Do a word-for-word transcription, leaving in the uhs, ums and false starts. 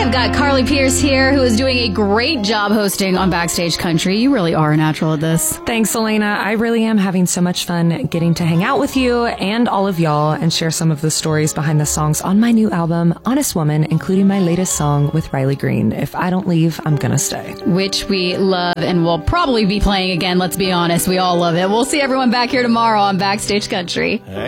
I've got Carly Pierce here, who is doing a great job hosting on Backstage Country. You really are a natural at this. Thanks, Elena. I really am having so much fun getting to hang out with you and all of y'all and share some of the stories behind the songs on my new album, Honest Woman, including my latest song with Riley Green, If I Don't Leave, I'm Gonna Stay. Which we love and will probably be playing again, let's be honest. We all love it. We'll see everyone back here tomorrow on Backstage Country. Hey.